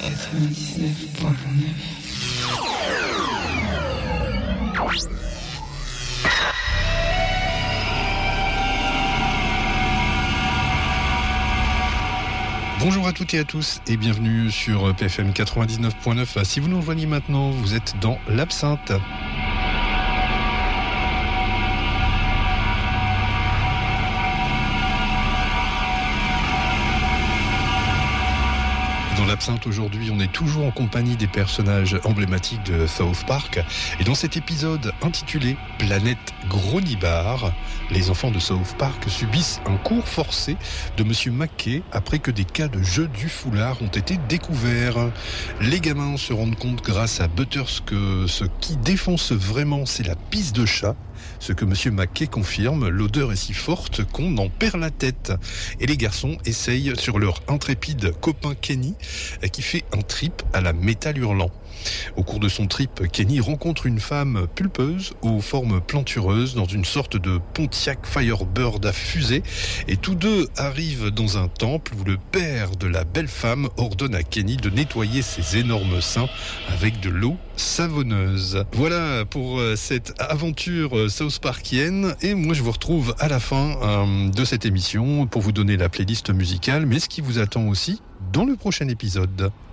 Bonjour à toutes et à tous et bienvenue sur PFM 99.9. Si vous nous rejoignez maintenant, vous êtes dans l'Absinthe. Dans l'Absinthe, aujourd'hui, on est toujours en compagnie des personnages emblématiques de South Park. Et dans cet épisode intitulé « Planète Gronibar », les enfants de South Park subissent un cours forcé de Monsieur McKay après que des cas de jeu du foulard ont été découverts. Les gamins se rendent compte grâce à Butters que ce qui défonce vraiment, c'est la pisse de chat. Ce que Monsieur McKay confirme, l'odeur est si forte qu'on en perd la tête. Et les garçons essayent sur leur intrépide copain Kenny, qui fait un trip à la métal hurlant. Au cours de son trip, Kenny rencontre une femme pulpeuse aux formes plantureuses dans une sorte de Pontiac Firebird à fusée et tous deux arrivent dans un temple où le père de la belle femme ordonne à Kenny de nettoyer ses énormes seins avec de l'eau savonneuse. Voilà pour cette aventure South Parkienne et moi je vous retrouve à la fin de cette émission pour vous donner la playlist musicale mais ce qui vous attend aussi dans le prochain épisode.